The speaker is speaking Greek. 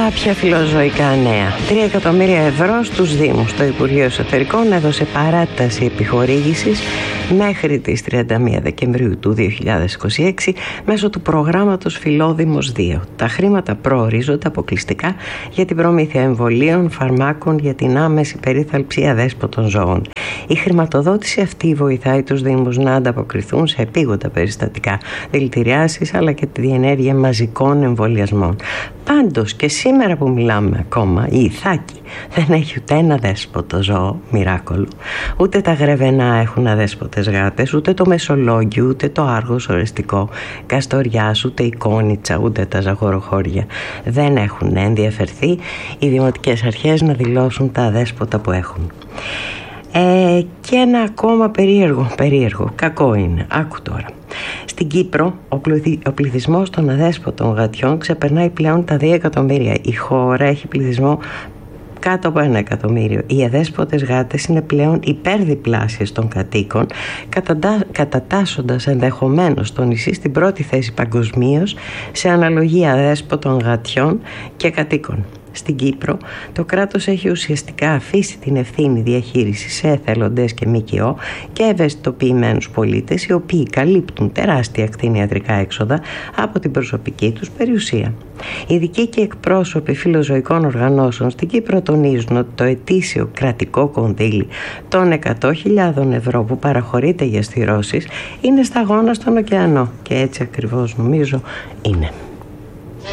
Κάποια φιλοζωικά νέα. 3 εκατομμύρια ευρώ στους Δήμους. Το Υπουργείο Εσωτερικών έδωσε παράταση επιχορήγησης μέχρι τις 31 Δεκεμβρίου του 2026 μέσω του προγράμματος Φιλόδημος 2. Τα χρήματα προορίζονται αποκλειστικά για την προμήθεια εμβολίων, φαρμάκων για την άμεση περίθαλψη αδέσποτων ζώων. Η χρηματοδότηση αυτή βοηθάει τους Δήμους να ανταποκριθούν σε επίγοντα περιστατικά, δηλητηριάσεις αλλά και τη διενέργεια μαζικών εμβολιασμών. Πάντως και σήμερα που μιλάμε ακόμα, η Ιθάκη δεν έχει ούτε ένα αδέσποτο ζώο, μοιράκολο. Ούτε τα Γρεβενά έχουν αδέσποτες γάτες, ούτε το Μεσολόγγιο, ούτε το Άργος Ορεστικό, Καστοριάς, ούτε η Κόνιτσα, ούτε τα Ζαγοροχώρια. Δεν έχουν ενδιαφερθεί οι δημοτικές αρχές να δηλώσουν τα αδέσποτα που έχουν. Και ένα ακόμα περίεργο, κακό είναι. Άκου τώρα. Στην Κύπρο ο πληθυσμός των αδέσποτων γατιών ξεπερνάει πλέον τα 2 εκατομμύρια. Η χώρα έχει πληθυσμό κάτω από 1 εκατομμύριο. Οι αδέσποτες γάτες είναι πλέον υπερδιπλάσιες των κατοίκων, κατατάσσοντας ενδεχομένως το νησί στην πρώτη θέση παγκοσμίως σε αναλογία αδέσποτων γατιών και κατοίκων. Στην Κύπρο το κράτος έχει ουσιαστικά αφήσει την ευθύνη διαχείρισης σε εθελοντές και ΜΚΟ και ευαισθητοποιημένους πολίτες, οι οποίοι καλύπτουν τεράστια κτηνιατρικά έξοδα από την προσωπική τους περιουσία. Ειδικοί και εκπρόσωποι φιλοζωικών οργανώσεων στην Κύπρο τονίζουν ότι το ετήσιο κρατικό κονδύλι των 100.000 ευρώ που παραχωρείται για στηρώσεις είναι σταγόνα στον ωκεανό, και έτσι ακριβώς νομίζω είναι.